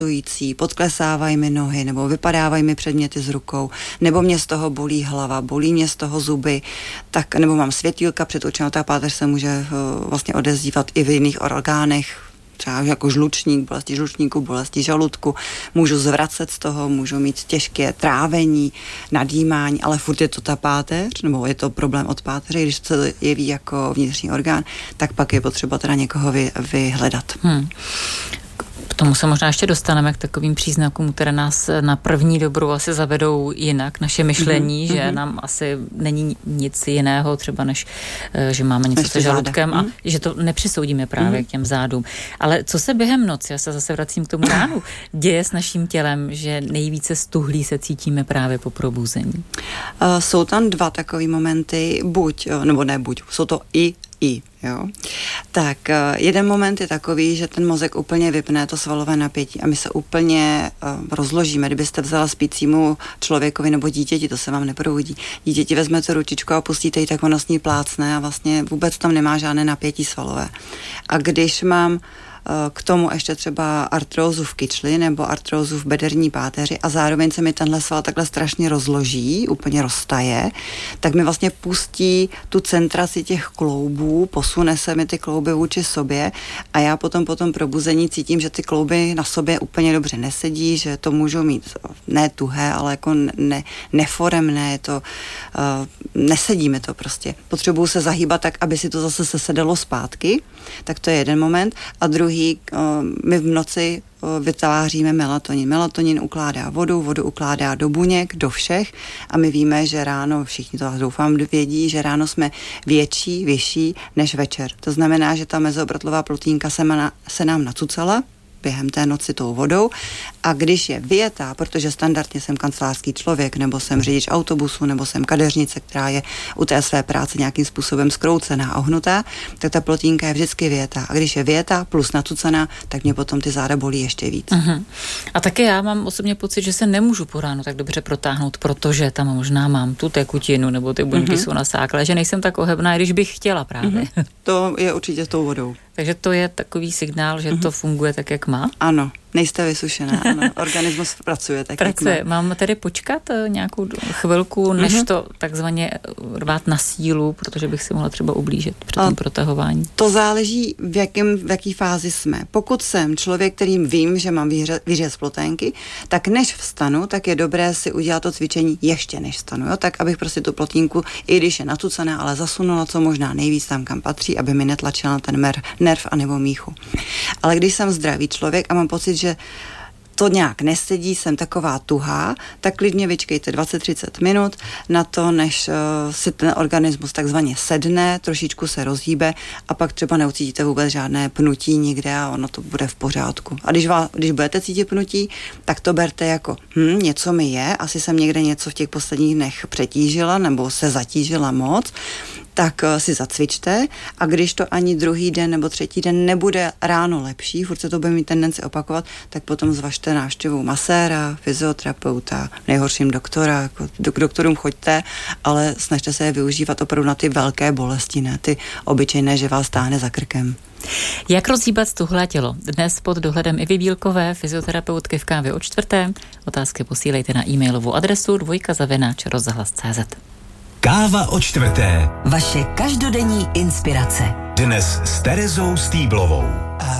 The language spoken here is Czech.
podklesávají mi nohy, nebo vypadávají mi předměty z rukou, nebo mě z toho bolí hlava, bolí mě z toho zuby, tak, nebo mám světýlka před očima, ta páteř se může vlastně odezdívat i v jiných orgánech, třeba jako žlučník, bolesti žlučníku, bolesti žaludku, můžu zvracet z toho, můžu mít těžké trávení, nadýmání, ale furt je to ta páteř, nebo je to problém od páteře, když se jeví jako vnitřní orgán, tak pak je potřeba teda někoho vyhledat. K tomu se možná ještě dostaneme k takovým příznakům, které nás na první dobrou asi zavedou jinak, naše myšlení, že nám asi není nic jiného třeba než, že máme něco se žaludkem a že to nepřisoudíme právě k těm zádům. Ale co se během noci, já se zase vracím k tomu ránu, děje s naším tělem, že nejvíce stuhlí se cítíme právě po probuzení? Jsou tam dva takové momenty, jsou to i, jo. Tak jeden moment je takový, že ten mozek úplně vypne to svalové napětí a my se úplně rozložíme. Kdybyste vzala spícímu člověkovi nebo dítěti, to se vám neprobudí. Dítěti vezmete ručičku a pustíte ji, tak ono s ní plácne a vlastně vůbec tam nemá žádné napětí svalové. A když mám k tomu ještě třeba artrózu v kyčli nebo artrózu v bederní páteři a zároveň se mi tenhle sval takhle strašně rozloží, úplně roztaje, tak mi vlastně pustí tu centraci těch kloubů, posune se mi ty klouby vůči sobě a já potom po tom probuzení cítím, že ty klouby na sobě úplně dobře nesedí, že to můžu mít ne tuhé, ale jako neforemné, je to, nesedí mi to prostě. Potřebuju se zahýbat tak, aby si to zase sesedalo zpátky, tak to je jeden moment a druhý, my v noci vytváříme melatonin. Melatonin ukládá vodu, vodu ukládá do buněk, do všech a my víme, že ráno, všichni to doufám vědí, že ráno jsme vyšší než večer. To znamená, že ta mezoobrotlová plotínka se nám nacucala během té noci tou vodou a když je vyjetá, protože standardně jsem kancelářský člověk, nebo jsem řidič autobusu, nebo jsem kadeřnice, která je u té své práce nějakým způsobem zkroucená a ohnutá, tak ta plotínka je vždycky vyjetá. A když je vyjetá plus nacucená, tak mě potom ty záda bolí ještě víc. A taky já mám osobně pocit, že se nemůžu po ránu tak dobře protáhnout, protože tam možná mám tu tekutinu, nebo ty buňky jsou nasáklé, že nejsem tak ohebná, když bych chtěla právě. To je určitě s tou vodou. Takže to je takový signál, že to funguje tak, jak má? Ano, nejste vysušená, ano. Organismus pracuje tak, jak má. Mám tedy počkat nějakou chvilku, než to takzvaně rvát na sílu, protože bych si mohla třeba ublížit při tom protahování? To záleží, v jaký fázi jsme. Pokud jsem člověk, kterým vím, že mám výřez ploténky, tak než vstanu, tak je dobré si udělat to cvičení ještě než vstanu, jo? Tak abych prostě tu plotínku, i když je natucená, ale zasunula co možná nejvíc tam, kam patří, aby mi netlačila ten nerv anebo míchu. Ale když jsem zdravý člověk a mám pocit, že to nějak nesedí, jsem taková tuhá, tak klidně vyčkejte 20-30 minut na to, než si ten organismus takzvaně sedne, trošičku se rozhýbe a pak třeba neucítíte vůbec žádné pnutí nikde a ono to bude v pořádku. A když budete cítit pnutí, tak to berte jako něco mi je, asi jsem někde něco v těch posledních dnech přetížila nebo se zatížila moc, tak si zacvičte a když to ani druhý den nebo třetí den nebude ráno lepší, furt se to bude mít tendenci opakovat, tak potom zvažte návštěvu maséra, fyzioterapeuta, nejhorším doktora, jako k doktorům choďte, ale snažte se je využívat opravdu na ty velké bolesti, ne ty obyčejné, že vás táhne za krkem. Jak rozhýbat stuhlé tělo? Dnes pod dohledem Ivy Bílkové, fyzioterapeutky v Kávě o čtvrté. Otázky posílejte na e-mailovou adresu dvojka@rozhlas.cz. Káva o čtvrté. Vaše každodenní inspirace. Dnes s Terezou Stýblovou.